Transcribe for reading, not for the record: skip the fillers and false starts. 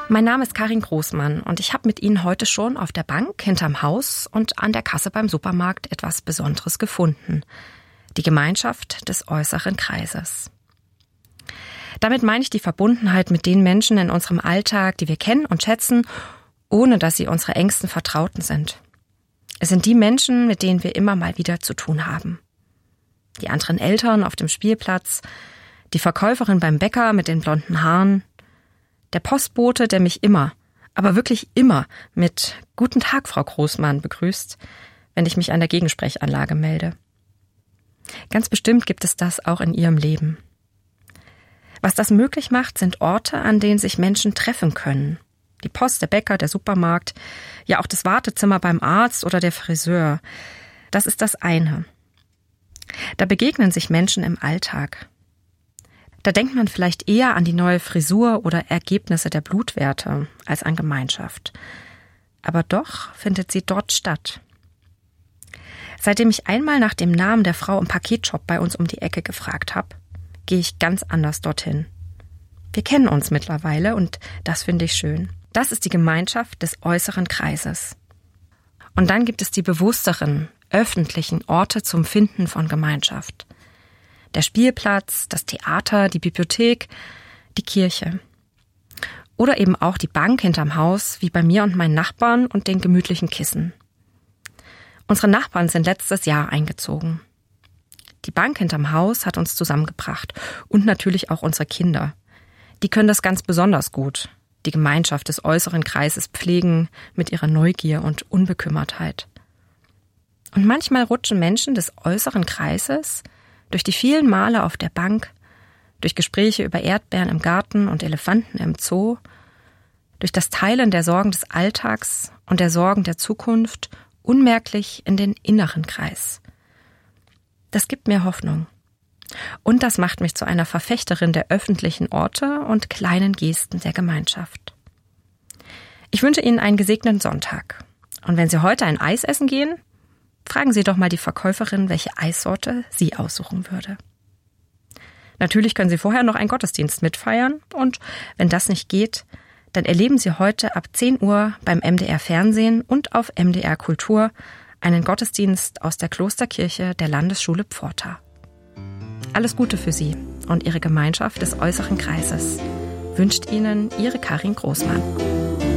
Mein Name ist Karin Großmann und ich habe mit Ihnen heute schon auf der Bank hinterm Haus und an der Kasse beim Supermarkt etwas Besonderes gefunden. Die Gemeinschaft des äußeren Kreises. Damit meine ich die Verbundenheit mit den Menschen in unserem Alltag, die wir kennen und schätzen, ohne dass sie unsere engsten Vertrauten sind. Es sind die Menschen, mit denen wir immer mal wieder zu tun haben. Die anderen Eltern auf dem Spielplatz, die Verkäuferin beim Bäcker mit den blonden Haaren, der Postbote, der mich immer, aber wirklich immer mit »Guten Tag, Frau Großmann« begrüßt, wenn ich mich an der Gegensprechanlage melde. Ganz bestimmt gibt es das auch in Ihrem Leben. Was das möglich macht, sind Orte, an denen sich Menschen treffen können. Die Post, der Bäcker, der Supermarkt, ja auch das Wartezimmer beim Arzt oder der Friseur. Das ist das eine. Da begegnen sich Menschen im Alltag. Da denkt man vielleicht eher an die neue Frisur oder Ergebnisse der Blutwerte als an Gemeinschaft. Aber doch findet sie dort statt. Seitdem ich einmal nach dem Namen der Frau im Paketshop bei uns um die Ecke gefragt habe, gehe ich ganz anders dorthin. Wir kennen uns mittlerweile und das finde ich schön. Das ist die Gemeinschaft des äußeren Kreises. Und dann gibt es die bewussteren, öffentlichen Orte zum Finden von Gemeinschaft. Der Spielplatz, das Theater, die Bibliothek, die Kirche. Oder eben auch die Bank hinterm Haus, wie bei mir und meinen Nachbarn und den gemütlichen Kissen. Unsere Nachbarn sind letztes Jahr eingezogen. Die Bank hinterm Haus hat uns zusammengebracht und natürlich auch unsere Kinder. Die können das ganz besonders gut, die Gemeinschaft des äußeren Kreises pflegen mit ihrer Neugier und Unbekümmertheit. Und manchmal rutschen Menschen des äußeren Kreises durch die vielen Male auf der Bank, durch Gespräche über Erdbeeren im Garten und Elefanten im Zoo, durch das Teilen der Sorgen des Alltags und der Sorgen der Zukunft unmerklich in den inneren Kreis. Das gibt mir Hoffnung. Und das macht mich zu einer Verfechterin der öffentlichen Orte und kleinen Gesten der Gemeinschaft. Ich wünsche Ihnen einen gesegneten Sonntag. Und wenn Sie heute ein Eis essen gehen, fragen Sie doch mal die Verkäuferin, welche Eissorte sie aussuchen würde. Natürlich können Sie vorher noch einen Gottesdienst mitfeiern und wenn das nicht geht, dann erleben Sie heute ab 10 Uhr beim MDR Fernsehen und auf MDR Kultur einen Gottesdienst aus der Klosterkirche der Landesschule Pforta. Alles Gute für Sie und Ihre Gemeinschaft des äußeren Kreises. Wünscht Ihnen Ihre Karin Großmann.